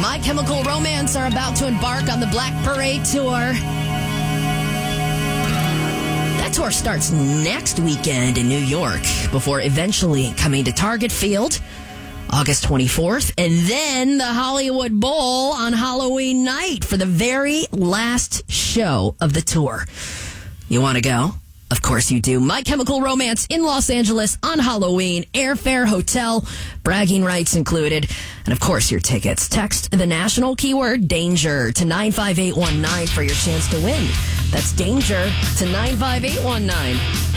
My Chemical Romance are about to embark on the Black Parade Tour. That tour starts next weekend in New York before eventually coming to Target Field August 24th, and then the Hollywood Bowl on Halloween night for the very last show of the tour. You want to go? Of course you do. My Chemical Romance in Los Angeles on Halloween. Airfare, hotel, bragging rights included. And of course your tickets. Text the national keyword DANGER to 95819 for your chance to win. That's DANGER to 95819.